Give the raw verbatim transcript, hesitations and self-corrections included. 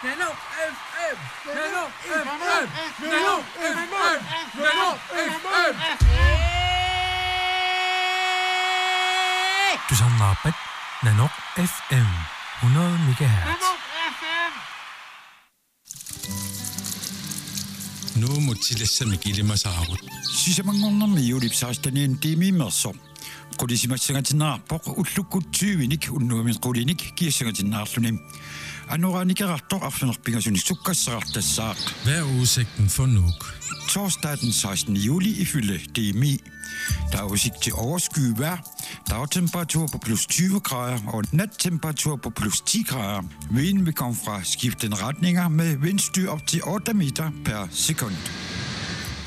Nano F M! Nano F M! Nano F M! Nano F M! 주상마펫 나녹 에프엠 hundrede megahertz. Nu mutilassa mikilimasaarut. Sisamangornermi ulipsaastaniin tiimiimmerso. Qulissimassangatinnaarpoq ullukkutsiuinik unnuamin qulinik kiassangatinnaarlunim. Anoraanikerartor arlunerpingasuni sukkassarartassaaq. Hvad er udsigten for Nuuk? Torsdag den sekstende juli ifølge D M I. Der er udsigt til overskyet vejr. Dagtemperatur på plus tyve grader og nattemperatur på plus ti grader. Vinden vil komme fra skiftende retninger med vindstyr op til otte meter per sekund.